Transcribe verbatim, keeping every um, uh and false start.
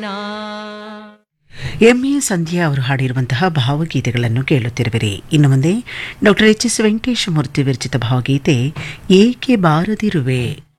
M A ಸಂಧ್ಯಾ ಅವರು ಹಾಡಿರುವಂತಹ ಭಾವಗೀತೆಗಳನ್ನು ಕೇಳುತ್ತಿರುವಿರಿ. ಇನ್ನು ಮುಂದೆ ಡಾಕ್ಟರ್ ಎಚ್ ಎಸ್ ವೆಂಕಟೇಶ ಮೂರ್ತಿ ವಿರಚಿತ ಭಾವಗೀತೆ ಏಕೆ ಬಾರದಿರುವೆ.